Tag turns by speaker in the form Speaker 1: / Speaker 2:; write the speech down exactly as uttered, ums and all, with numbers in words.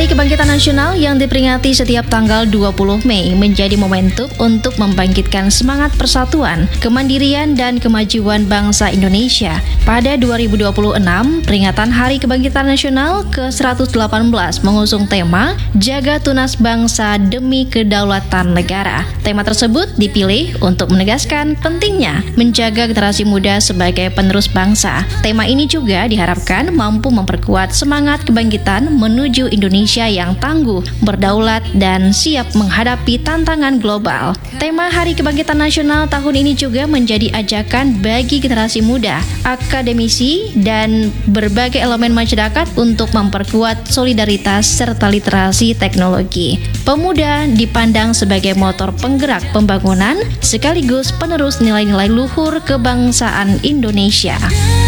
Speaker 1: Hari Kebangkitan Nasional yang diperingati setiap tanggal dua puluh Mei menjadi momentum untuk membangkitkan semangat persatuan, kemandirian, dan kemajuan bangsa Indonesia. Pada dua ribu dua puluh enam, peringatan Hari Kebangkitan Nasional ke seratus delapan belas mengusung tema Jaga Tunas Bangsa Demi Kedaulatan Negara. Tema tersebut dipilih untuk menegaskan pentingnya menjaga generasi muda sebagai penerus bangsa. Tema ini juga diharapkan mampu memperkuat semangat kebangkitan menuju Indonesia yang tangguh, berdaulat, dan siap menghadapi tantangan global. Tema Hari Kebangkitan Nasional tahun ini juga menjadi ajakan bagi generasi muda, akademisi, dan berbagai elemen masyarakat untuk memperkuat solidaritas serta literasi teknologi. Pemuda dipandang sebagai motor penggerak pembangunan sekaligus penerus nilai-nilai luhur kebangsaan Indonesia.